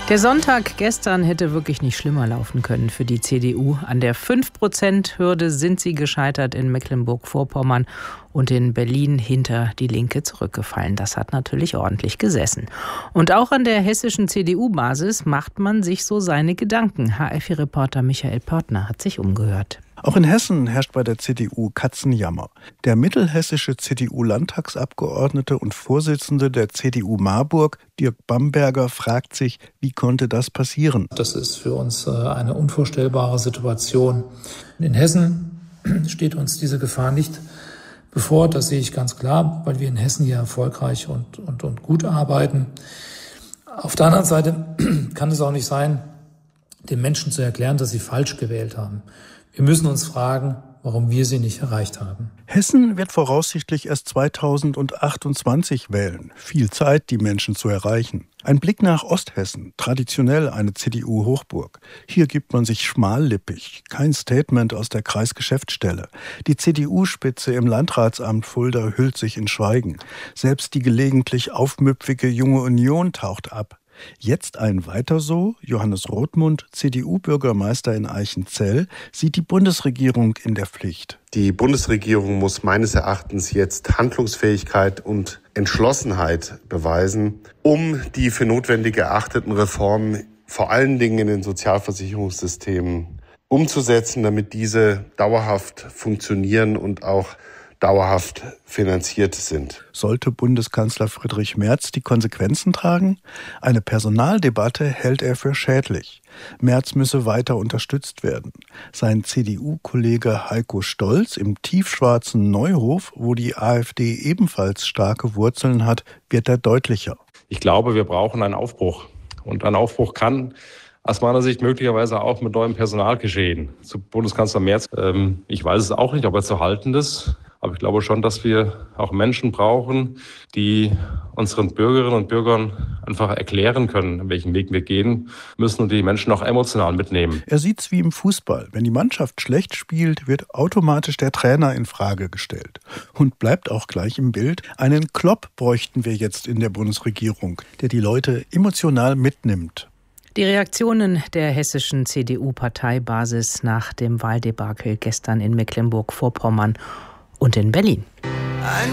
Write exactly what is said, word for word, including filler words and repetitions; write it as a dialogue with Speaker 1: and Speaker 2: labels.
Speaker 1: Der Sonntag gestern hätte wirklich nicht schlimmer laufen können für die C D U. An der fünf Prozent Hürde sind sie gescheitert in Mecklenburg-Vorpommern und in Berlin hinter die Linke zurückgefallen. Das hat natürlich ordentlich gesessen. Und auch an der hessischen C D U-Basis macht man sich so seine Gedanken. H F I-Reporter Michael Pörtner hat sich umgehört.
Speaker 2: Auch in Hessen herrscht bei der C D U Katzenjammer. Der mittelhessische C D U-Landtagsabgeordnete und Vorsitzende der C D U Marburg, Dirk Bamberger, fragt sich, wie konnte das passieren?
Speaker 3: Das ist für uns eine unvorstellbare Situation. In Hessen steht uns diese Gefahr nicht bevor, das sehe ich ganz klar, weil wir in Hessen hier erfolgreich und, und, und gut arbeiten. Auf der anderen Seite kann es auch nicht sein, den Menschen zu erklären, dass sie falsch gewählt haben. Wir müssen uns fragen, warum wir sie nicht erreicht haben.
Speaker 2: Hessen wird voraussichtlich erst zweitausendachtundzwanzig wählen. Viel Zeit, die Menschen zu erreichen. Ein Blick nach Osthessen, traditionell eine C D U-Hochburg. Hier gibt man sich schmallippig. Kein Statement aus der Kreisgeschäftsstelle. Die C D U-Spitze im Landratsamt Fulda hüllt sich in Schweigen. Selbst die gelegentlich aufmüpfige Junge Union taucht ab. Jetzt ein Weiter so. Johannes Rothmund, C D U-Bürgermeister in Eichenzell, sieht die Bundesregierung in der Pflicht.
Speaker 4: Die Bundesregierung muss meines Erachtens jetzt Handlungsfähigkeit und Entschlossenheit beweisen, um die für notwendig erachteten Reformen vor allen Dingen in den Sozialversicherungssystemen umzusetzen, damit diese dauerhaft funktionieren und auch dauerhaft finanziert sind.
Speaker 2: Sollte Bundeskanzler Friedrich Merz die Konsequenzen tragen? Eine Personaldebatte hält er für schädlich. Merz müsse weiter unterstützt werden. Sein C D U-Kollege Heiko Stolz im tiefschwarzen Neuhof, wo die AfD ebenfalls starke Wurzeln hat, wird er deutlicher.
Speaker 5: Ich glaube, wir brauchen einen Aufbruch. Und ein Aufbruch kann aus meiner Sicht möglicherweise auch mit neuem Personal geschehen. Zu Bundeskanzler Merz, ähm, ich weiß es auch nicht, ob er zu halten ist. Aber ich glaube schon, dass wir auch Menschen brauchen, die unseren Bürgerinnen und Bürgern einfach erklären können, welchen Weg wir gehen müssen und die Menschen auch emotional mitnehmen.
Speaker 2: Er sieht's wie im Fußball. Wenn die Mannschaft schlecht spielt, wird automatisch der Trainer in Frage gestellt. Und bleibt auch gleich im Bild. Einen Klopp bräuchten wir jetzt in der Bundesregierung, der die Leute emotional mitnimmt.
Speaker 1: Die Reaktionen der hessischen C D U-Parteibasis nach dem Wahldebakel gestern in Mecklenburg-Vorpommern und in Berlin.